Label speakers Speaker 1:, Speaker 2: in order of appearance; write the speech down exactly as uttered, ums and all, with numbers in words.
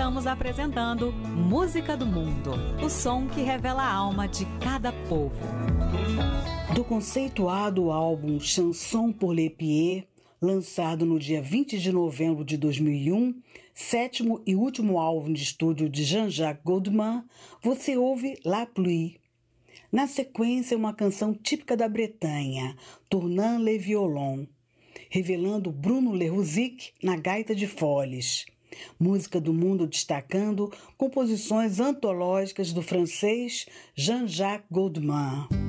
Speaker 1: Estamos apresentando Música do Mundo, o som que revela a alma de cada povo.
Speaker 2: Do conceituado álbum Chanson pour les Pieds, lançado no dia vinte de novembro de dois mil e um, sétimo e último álbum de estúdio de Jean-Jacques Goldman, você ouve La Pluie. Na sequência, uma canção típica da Bretanha, Tournant le Violon, revelando Bruno Lerosic na gaita de foles. Música do Mundo destacando composições antológicas do francês Jean-Jacques Goldman.